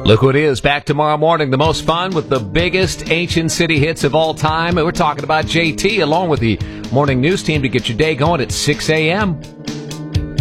Look who it is, back tomorrow morning. The most fun with the biggest ancient city hits of all time. We're talking about JT along with the morning news team to get your day going at 6 a.m.